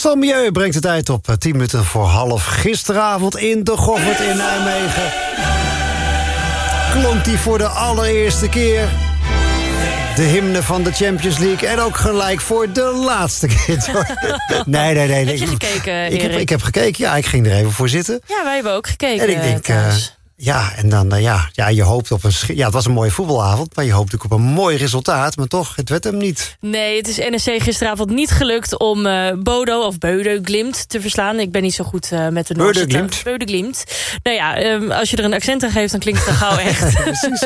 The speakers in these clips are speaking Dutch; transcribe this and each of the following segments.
Sommieu brengt de tijd op 10 minuten voor half. Gisteravond in de Goffert in Nijmegen klonk die voor de allereerste keer de hymne van de Champions League. En ook gelijk voor de laatste keer. Nee. Heb je gekeken, Erik? Ik heb gekeken, ja. Ik ging er even voor zitten. Ja, wij hebben ook gekeken. En ik denk, ja, en dan, je hoopt op een... Ja, het was een mooie voetbalavond, maar je hoopt ook op een mooi resultaat. Maar toch, het werd hem niet. Nee, het is NEC gisteravond niet gelukt om Bodo Glimt te verslaan. Ik ben niet zo goed met de Noorse Bode Glimt. Nou ja, als je er een accent aan geeft, dan klinkt het dan gauw echt.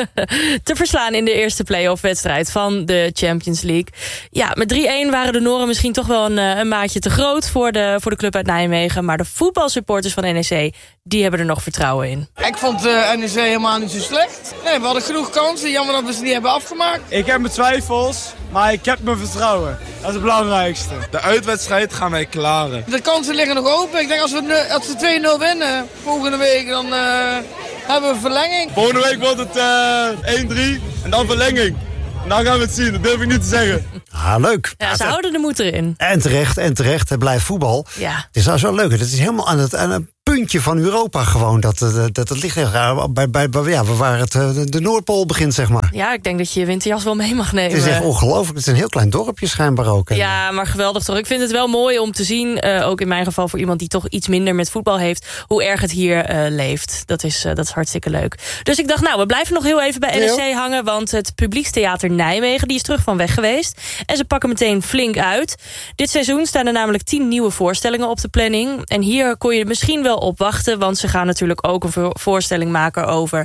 Te verslaan in de eerste play-off wedstrijd van de Champions League. Ja, met 3-1 waren de Noren misschien toch wel een maatje te groot voor de club uit Nijmegen. Maar de voetbalsupporters van NEC, die hebben er nog vertrouwen in. Ik vond NEC helemaal niet zo slecht. Nee, we hadden genoeg kansen. Jammer dat we ze niet hebben afgemaakt. Ik heb mijn twijfels, maar ik heb mijn vertrouwen. Dat is het belangrijkste. De uitwedstrijd gaan wij klaren. De kansen liggen nog open. Ik denk als we 2-0 winnen volgende week, dan hebben we verlenging. Volgende week wordt het 1-3 en dan verlenging. En dan gaan we het zien, dat durf ik niet te zeggen. Leuk. Ja, ze houden de moed erin. En terecht, het blijft voetbal. Ja. Het is nou zo leuk. Het is helemaal aan het puntje van Europa gewoon. Dat het ligt waar de Noordpool begint, zeg maar. Ja, ik denk dat je je winterjas wel mee mag nemen. Het is echt ongelooflijk. Het is een heel klein dorpje schijnbaar ook. Ja, maar geweldig toch. Ik vind het wel mooi om te zien, ook in mijn geval voor iemand die toch iets minder met voetbal heeft, hoe erg het hier leeft. Dat is hartstikke leuk. Dus ik dacht, we blijven nog heel even bij NEC hangen, want het Publiekstheater Nijmegen, die is terug van weg geweest. En ze pakken meteen flink uit. Dit seizoen staan er namelijk 10 nieuwe voorstellingen op de planning. En hier kon je misschien wel op wachten, want ze gaan natuurlijk ook een voorstelling maken over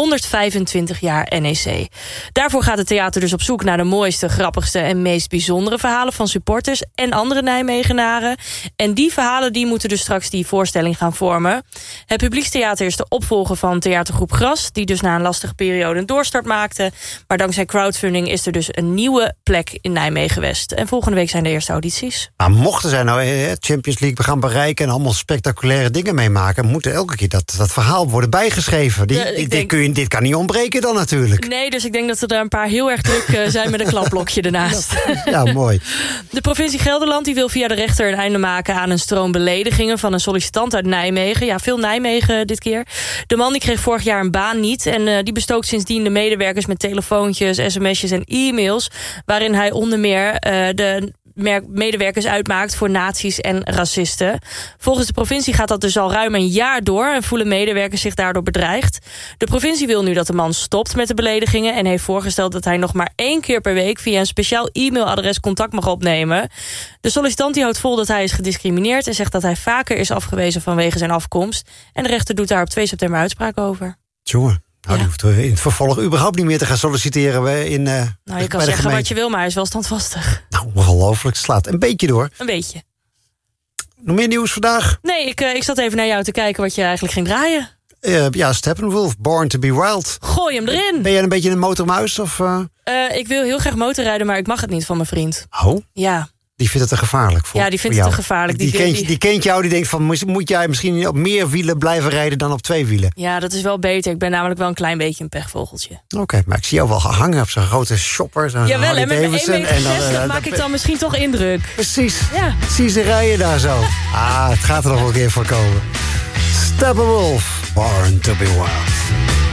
125 jaar NEC. Daarvoor gaat het theater dus op zoek naar de mooiste, grappigste en meest bijzondere verhalen van supporters en andere Nijmegenaren. En die verhalen die moeten dus straks die voorstelling gaan vormen. Het Publiekstheater is de opvolger van theatergroep Gras, die dus na een lastige periode een doorstart maakte. Maar dankzij crowdfunding is er dus een nieuwe plek in Nijmegen-West. En volgende week zijn de eerste audities. Maar mochten zij nou Champions League gaan bereiken en allemaal spectaculaire dingen meemaken, moet er elke keer dat verhaal worden bijgeschreven. Dit kan niet ontbreken dan natuurlijk. Nee, dus ik denk dat er een paar heel erg druk zijn met een klapblokje ernaast. Ja, mooi. De provincie Gelderland die wil via de rechter een einde maken aan een stroom beledigingen van een sollicitant uit Nijmegen. Ja, veel Nijmegen dit keer. De man die kreeg vorig jaar een baan niet en die bestookt sindsdien de medewerkers met telefoontjes, sms'jes en e-mails, waarin hij onder meer de medewerkers uitmaakt voor nazi's en racisten. Volgens de provincie gaat dat dus al ruim een jaar door en voelen medewerkers zich daardoor bedreigd. De provincie wil nu dat de man stopt met de beledigingen en heeft voorgesteld dat hij nog maar 1 keer per week via een speciaal e-mailadres contact mag opnemen. De sollicitant die houdt vol dat hij is gediscrimineerd en zegt dat hij vaker is afgewezen vanwege zijn afkomst. En de rechter doet daar op 2 september uitspraak over. Jongen. Die hoeft in het vervolg überhaupt niet meer te gaan solliciteren in je kan zeggen wat je wil, maar hij is wel standvastig. Nou, ongelooflijk. Slaat een beetje door. Een beetje. Nog meer nieuws vandaag? Nee, ik zat even naar jou te kijken wat je eigenlijk ging draaien. Steppenwolf, Born to be Wild. Gooi hem erin. Ben jij een beetje een motormuis? Of, ik wil heel graag motorrijden, maar ik mag het niet van mijn vriend. Oh? Ja. Die vindt het te gevaarlijk voor Ja, die vindt jou. het te gevaarlijk. Die kent jou, die denkt van, moet jij misschien op meer wielen blijven rijden dan op 2 wielen? Ja, dat is wel beter. Ik ben namelijk wel een klein beetje een pechvogeltje. Oké, maar ik zie jou wel hangen op zo'n grote shopper. Jawel, en met mijn 1,60 meter maak ik dan misschien toch indruk. Precies. Ja. Zie ze rijden daar zo. Het gaat er nog wel een keer voor komen. Steppenwolf, Born to be Wild.